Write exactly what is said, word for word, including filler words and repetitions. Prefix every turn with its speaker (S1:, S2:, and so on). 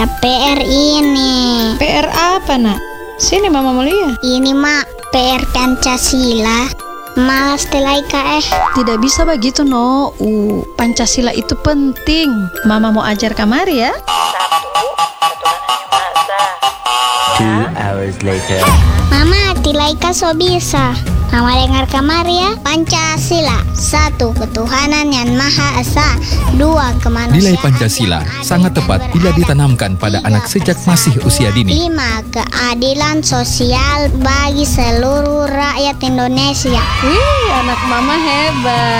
S1: P R ini.
S2: P R apa, Nak? Sini Mama mau lihat.
S1: Ini Mak, P R Pancasila. Malas telaika eh.
S2: Tidak bisa begitu, no. Uh, Pancasila itu penting. Mama mau ajar kamar ya.
S3: Two hours later.
S1: Mama, tilaika so bisa. Mama dengar kamar ya. Pancasila. Satu, ketuhanan yang Maha Esa. Dua, kemanusiaan.
S4: Nilai Pancasila sangat tepat bila ditanamkan pada anak sejak masih usia dini.
S1: Lima, keadilan sosial bagi seluruh rakyat Indonesia.
S2: Wih, anak Mama hebat.